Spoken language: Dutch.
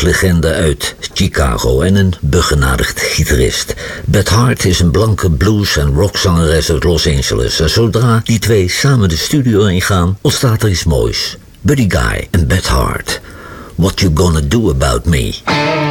rocklegende uit Chicago en een begenadigd gitarist. Beth Hart is een blanke blues- en rockzangeres uit Los Angeles. En zodra die twee samen de studio ingaan, ontstaat er iets moois. Buddy Guy en Beth Hart. What You Gonna Do About Me?